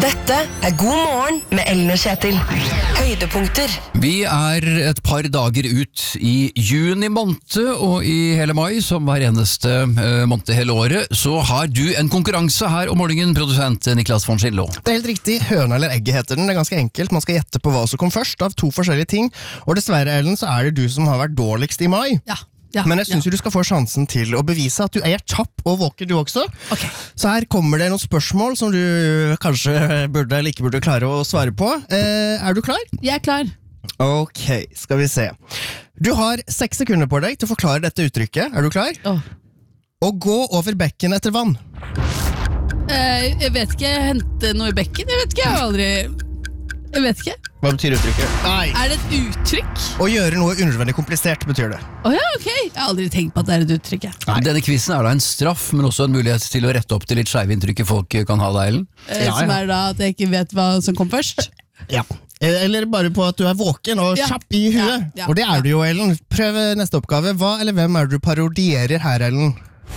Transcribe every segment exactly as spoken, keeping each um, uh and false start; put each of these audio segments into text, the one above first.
Dette er God morgen med Ellen og Kjetil. Høydepunkter. Vi er et par dager ut i juni måned, og i hele mai, som hver eneste uh, måned hele året, så har du en konkurranse her om morgenen, produsent Niklas von Schindlo. Det er helt riktig. Høna eller egget heter den. Det er ganske enkelt. Man skal gjette på hva som kom først av to forskjellige ting. Og dessverre, Ellen, så er det du som har vært dårligst i mai. Ja. Ja, Men jeg synes ja. jo du skal få sjansen til å bevise at du er kjapp og våker du også. Okay. Så her kommer det noen spørsmål som du kanskje burde eller ikke burde klare å svare på. Eh, er du klar? Jeg er klar. Ok, skal vi se. Du har seks sekunder på deg til å forklare dette uttrykket. Er du klar? Oh. Å gå over bekken etter vann. Eh, jeg vet ikke, hente noe i bekken? Jeg vet ikke, jeg har aldri... Jeg vet ikke. Hva betyr uttrykket? Nei. Er det et uttrykk? Å gjøre noe unødvendig komplisert betyr det. Åja, oh, ok. Jeg har aldri tenkt på at det er et uttrykk. Nei. Denne quizen er da en straff, men også en mulighet til å rette opp til litt skeive inntrykket folk kan ha deg, Ellen. Eh, Ja, ja. Som er da at jeg ikke vet hva som kom først. Ja. Eller bare på at du er våken og Ja. kjapp i huet. Ja, ja, og det er du jo, Ellen. Prøv neste oppgave. Hva eller hvem er det du parodierer her, Ellen?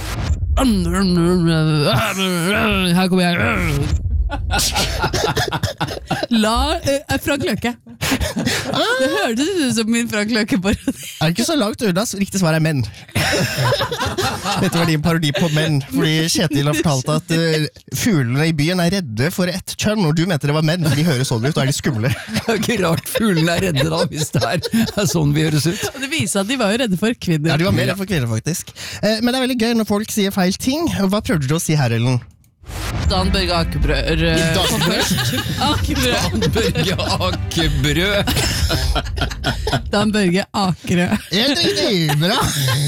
Her kommer jeg. La uh, Frank Løke. Det hørtes ut som min Frank Løke-parodi. Er det ikke så langt unna? Riktig svar er menn. Dette var din parodi på menn. Fordi Kjetil har fortalt at uh, fuglene i byen er redde for ett kjønn, og du mente det var menn, for de høres sånn ut, og er de skumle. Det er ikke rart fuglene er redde da, hvis det er, er sånn vi høres ut. Og det viser at de var jo redde for kvinner. Ja, de var mer redd for kvinner, faktisk. Eh, men det er veldig gøy når folk sier feil ting. Hva prøvde du å si her, Ellen? Dan Børge Akebrød Akebrød Dan Børge Akebrød. Dan Børge Akerø. Helt riktig, bra!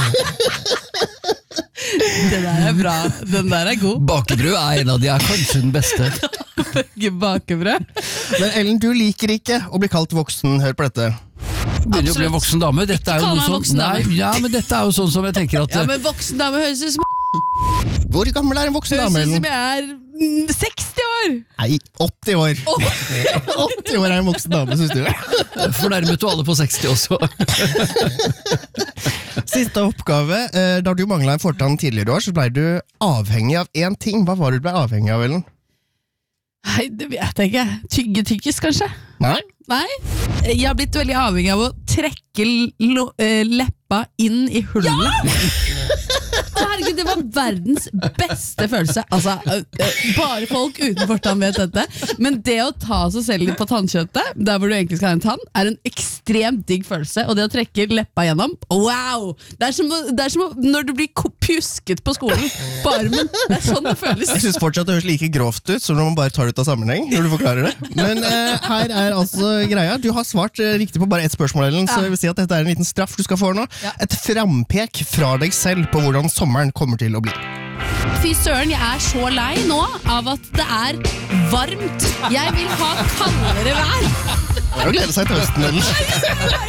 Det der er bra. Den der er god. Bakebrød er en av de, er kanskje den beste. Børge Bakebrød. Men Ellen, du liker ikke å bli kalt voksen. Hør på dette. Begynner å bli en voksen dame. Dette er jo Ikke kall noe meg sånn, voksen dame. nei, ja, men dette er jo sånn som jeg tenker at Ja, men voksen dame høres ut som Hvor gammel er en voksen dame, Høres ut Ellen? som jeg er mm, seksti år. Nei, åtti år. åtti år er en voksen dame, synes du? fornærmet du alle på seksti også. Siste oppgave. eh, Da du manglet en fortann tidligere i år, så ble du avhengig av en ting. Hva var det du ble avhengig av, Ellen? Nei, det vet jeg ikke. Tygge tykkis, kanskje? Nei? Nei. Jeg har blitt veldig avhengig av å trekke lo- eh, leppa inn i hullet. Å, herregud, det var verdens beste følelse. Altså, øh, øh, bare folk uten fortann vet dette. Men det å ta seg selv litt på tannkjøttet, der hvor du egentlig skal ha en tann, er en ekstremt digg følelse. Og det å trekke leppa gjennom, wow! Det er som, å- det er som å, når du blir ko- pjusket på skolen på armen. Det er sånn det føles. Jeg synes fortsatt det høres like grovt ut som når man bare tar det ut av sammenheng, når du forklarer det. Men eh, her er altså greia. Du har svart eh, riktig på bare ett spørsmål, Ellen, så Ja. jeg vil si at dette er en liten straff du skal få nå. Ja. Et frampek fra deg selv på hvordan sommeren kommer til å bli. Fy søren, jeg er så lei nå av at det er varmt. Jeg vil ha kaldere vær. Det er å glede seg til høsten, Ellen.